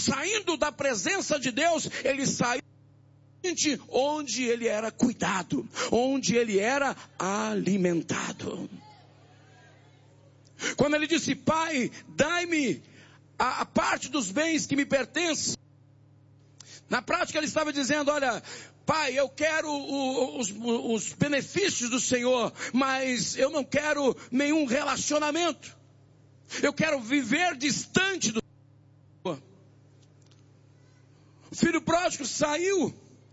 saindo da presença de Deus, ele saiu onde ele era cuidado, onde ele era alimentado. Quando ele disse: Pai, dai-me a parte dos bens que me pertencem, na prática ele estava dizendo: olha, Pai, eu quero os benefícios do Senhor, mas eu não quero nenhum relacionamento. Eu quero viver distante do Senhor. O filho pródigo saiu.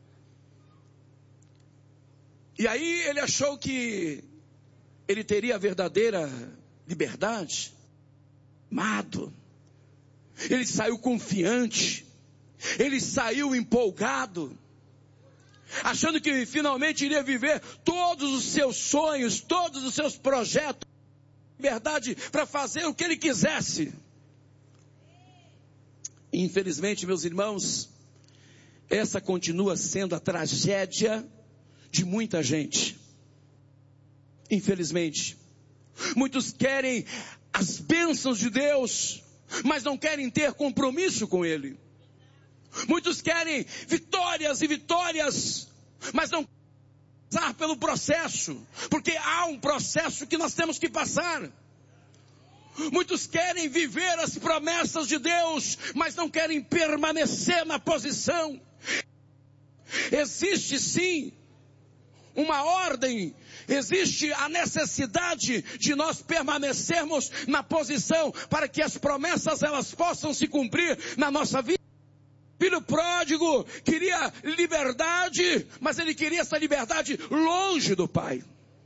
E aí ele achou que ele teria a verdadeira liberdade. Amado. Ele saiu confiante. Ele saiu empolgado, achando que finalmente iria viver todos os seus sonhos, todos os seus projetos, liberdade para fazer o que ele quisesse. Infelizmente, meus irmãos, essa continua sendo a tragédia de muita gente. Infelizmente, muitos querem as bênçãos de Deus, mas não querem ter compromisso com Ele. Muitos querem vitórias e vitórias, mas não passar pelo processo, porque há um processo que nós temos que passar. Muitos querem viver as promessas de Deus, mas não querem permanecer na posição. Existe sim uma ordem, existe a necessidade de nós permanecermos na posição para que as promessas elas possam se cumprir na nossa vida. Filho pródigo queria liberdade, mas ele queria essa liberdade longe do pai.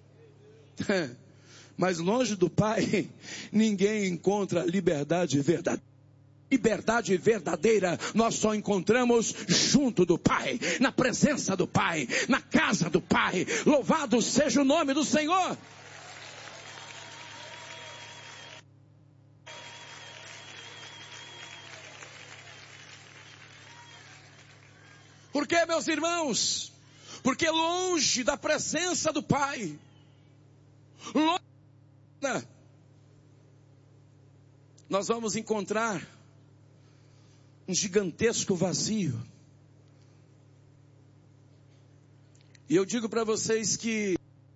Mas longe do pai, ninguém encontra liberdade verdadeira. Liberdade verdadeira nós só encontramos junto do Pai, na presença do Pai, na casa do Pai. Louvado seja o nome do Senhor. Por quê, meus irmãos? Porque longe da presença do Pai, longe, nós vamos encontrar um gigantesco vazio. E eu digo para vocês que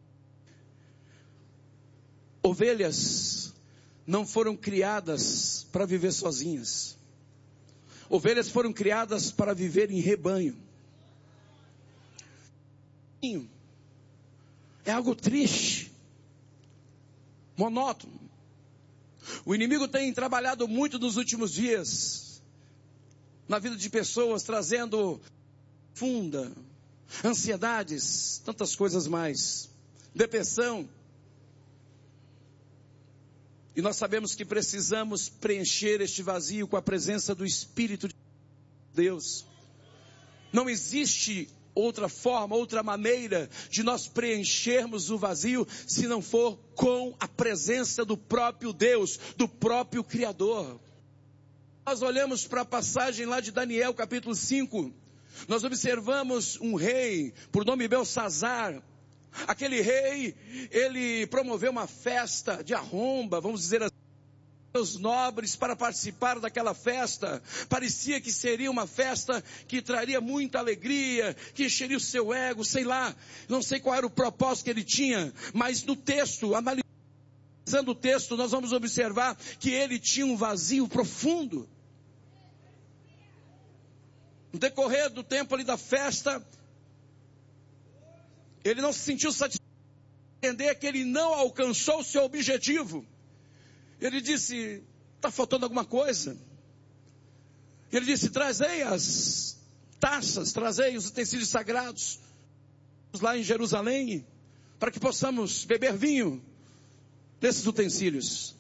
ovelhas não foram criadas para viver sozinhas. Ovelhas foram criadas para viver em rebanho. É algo triste, monótono. O inimigo tem trabalhado muito nos últimos dias na vida de pessoas, trazendo funda, ansiedades, tantas coisas mais, depressão. E nós sabemos que precisamos preencher este vazio com a presença do Espírito de Deus. Não existe outra forma, outra maneira de nós preenchermos o vazio, se não for com a presença do próprio Deus, do próprio Criador. Nós olhamos para a passagem lá de Daniel, capítulo 5, nós observamos um rei, por nome Belsassar. Aquele rei, ele promoveu uma festa de arromba, vamos dizer assim, os nobres para participar daquela festa. Parecia que seria uma festa que traria muita alegria, que encheria o seu ego, sei lá, não sei qual era o propósito que ele tinha, mas no texto, analisando o texto, nós vamos observar que ele tinha um vazio profundo. No decorrer do tempo ali da festa, ele não se sentiu satisfeito, entender que ele não alcançou o seu objetivo. Ele disse: está faltando alguma coisa. Ele disse: trazei as taças, trazei os utensílios sagrados, lá em Jerusalém, para que possamos beber vinho desses utensílios.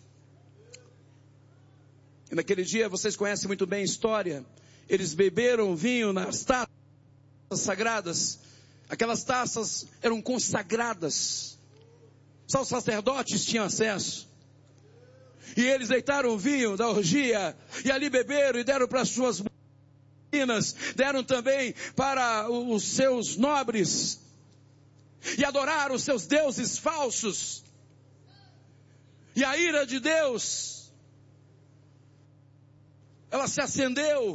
E naquele dia, vocês conhecem muito bem a história, eles beberam vinho nas taças sagradas. Aquelas taças eram consagradas, só os sacerdotes tinham acesso. E eles deitaram o vinho da orgia, e ali beberam e deram para suas meninas, deram também para os seus nobres, e adoraram os seus deuses falsos. E a ira de Deus, ela se acendeu,